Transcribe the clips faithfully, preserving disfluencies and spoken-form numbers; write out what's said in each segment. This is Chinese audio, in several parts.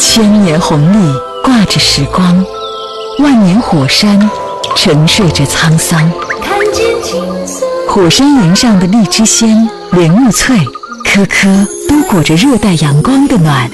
千年红利挂着时光，万年火山沉睡着沧桑。看见青色火山岩上的荔枝鲜、莲雾脆，颗颗都裹着热带阳光的暖。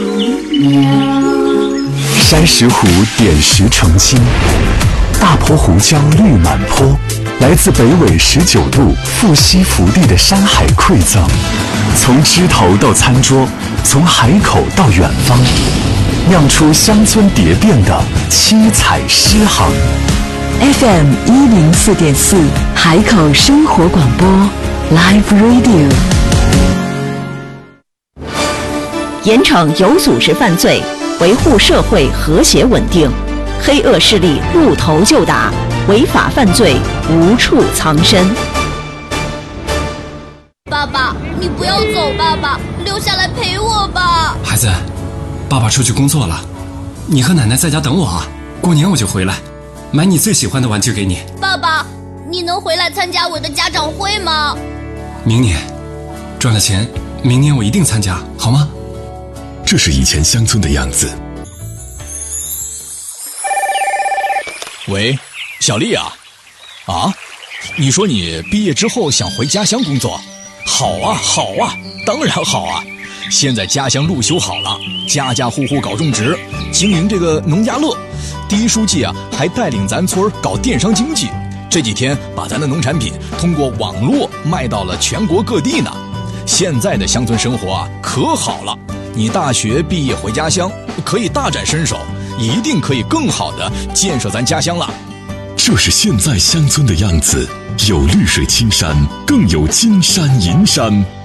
山石湖点石成金，大坡湖江绿满坡，来自北纬十九度富硒福地的山海馈赠，从枝头到餐桌，从海口到远方，酿出乡村蝶变的七彩诗行。 F M 一零四点四，海口生活广播 Live Radio。 严惩有组织犯罪，维护社会和谐稳定，黑恶势力入头就打，违法犯罪无处藏身。 爸爸，你不要走，爸爸，留下来陪我吧。 孩子，爸爸出去工作了，你和奶奶在家等我啊，过年我就回来，买你最喜欢的玩具给你。 爸爸，你能回来参加我的家长会吗？ 明年赚了钱，明年我一定参加，好吗？ 这是以前乡村的样子。 喂，小丽啊，啊，你说你毕业之后想回家乡工作？好啊，好啊，当然好啊！现在家乡路修好了，家家户户搞种植，经营这个农家乐。第一书记啊，还带领咱村搞电商经济，这几天把咱的农产品通过网络卖到了全国各地呢。现在的乡村生活啊，可好了。你大学毕业回家乡，可以大展身手，一定可以更好的建设咱家乡了。 这是现在乡村的样子，有绿水青山，更有金山银山。